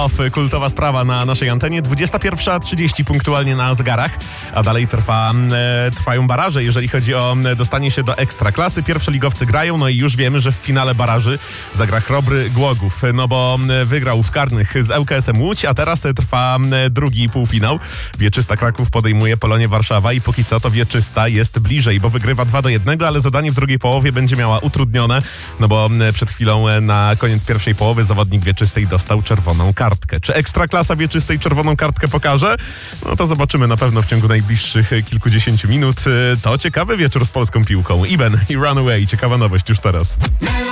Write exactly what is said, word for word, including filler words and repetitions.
Love, kultowa sprawa na naszej antenie. dwudziesta pierwsza trzydzieści punktualnie na zegarach, a dalej trwa, e, trwają baraże, jeżeli chodzi o dostanie się do Ekstraklasy. Pierwszoligowcy grają, no i już wiemy, że w finale baraży zagra Chrobry Głogów, no bo wygrał w karnych z L K S em Łódź, a teraz trwa drugi półfinał. Wieczysta Kraków podejmuje Polonię Warszawa i póki co to Wieczysta jest bliżej, bo wygrywa dwa do jednego, ale zadanie w drugiej połowie będzie miała utrudnione, no bo przed chwilą na koniec pierwszej połowy zawodnik Wieczystej dostał czerwoną kartkę. Czy Ekstraklasa Wieczystej czerwoną kartkę pokaże? No to zobaczymy na pewno w ciągu najbliższych kilkudziesięciu minut. To ciekawy wieczór z polską piłką. Iben i Runaway. Ciekawa nowość już teraz.